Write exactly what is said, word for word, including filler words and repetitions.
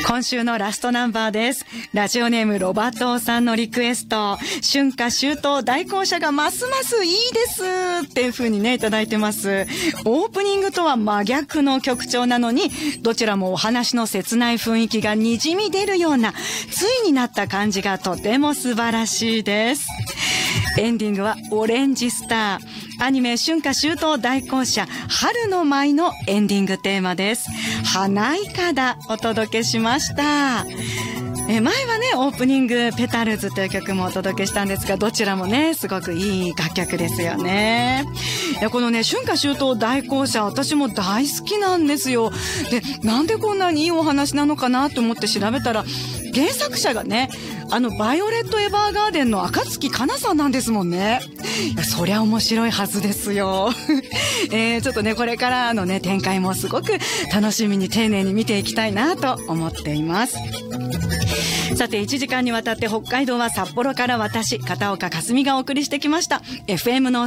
今週のラストナンバーです。ラジオネームロバトーさんのリクエスト、春夏秋冬大校舎がますますいいですっていう風にねいただいてます。オープニングとは真逆の曲調なのに、どちらもお話の切ない雰囲気がにじみ出るようなついになった感じがとても素晴らしいです。エンディングはオレンジスター、アニメ春夏秋冬大校舎春の舞のエンディングテーマです。花いかだお届けしました。え前はねオープニングペタルズという曲もお届けしたんですが、どちらもねすごくいい楽曲ですよね。いやこのね春夏秋冬大校舎、私も大好きなんですよ。でなんでこんなにいいお話なのかなと思って調べたら、原作者がねあのバイオレット・エヴァーガーデンの赤月かなさんなんですもんね。いやそりゃ面白いはずですよ、えー、ちょっとねこれからのね展開もすごく楽しみに丁寧に見ていきたいなと思っています。さていちじかんにわたって北海道は札幌から私片岡かすみがお送りしてきました。 エフエム の